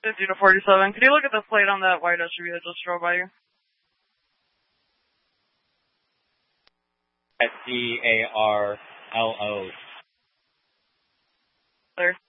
50 to 47. Could you look at the plate on that white SUV that just drove by you? SCARLO. There.